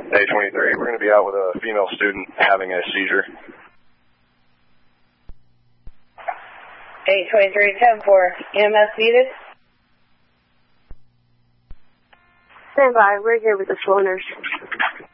A23, we're going to be out with a female student having a seizure. A23, 10-4, EMS needed? Stand by, we're here with the floor nurse.